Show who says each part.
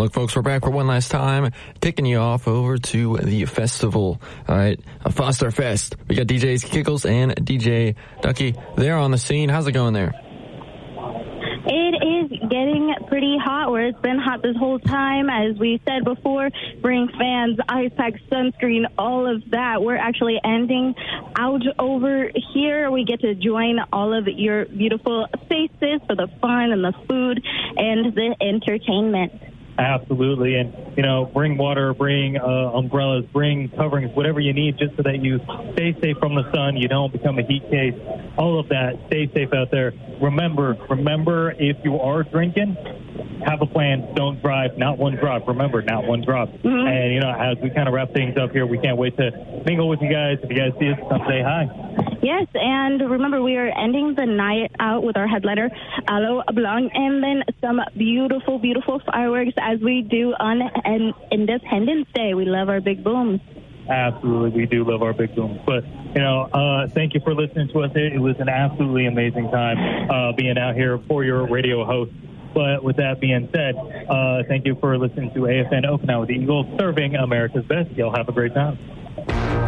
Speaker 1: Look, folks, we're back for one last time, taking you off over to the festival. All right, Foster Fest. We got DJs Kickles and DJ Ducky. They're on the scene. How's it going there?
Speaker 2: It is getting pretty hot, where it's been hot this whole time. As we said before, bring fans, ice packs, sunscreen, all of that. We're actually ending out over here. We get to join all of your beautiful faces for the fun and the food and the entertainment.
Speaker 3: Absolutely. And, bring water, bring umbrellas, bring coverings, whatever you need, just so that you stay safe from the sun, you don't become a heat case, all of that. Stay safe out there. Remember, if you are drinking, have a plan. Don't drive. Not one drop. Remember, not one drop. Mm-hmm. And, as we kind of wrap things up here, we can't wait to mingle with you guys. If you guys see us, come say hi.
Speaker 2: Yes, and remember, we are ending the night out with our headliner, Aloe Blanc, and then some beautiful, beautiful fireworks as we do on Independence Day. We love our big booms.
Speaker 3: Absolutely, we do love our big booms. But, thank you for listening to us. It was an absolutely amazing time being out here for your radio host. But with that being said, thank you for listening to AFN Open Out with the Eagles, serving America's best. Y'all have a great time.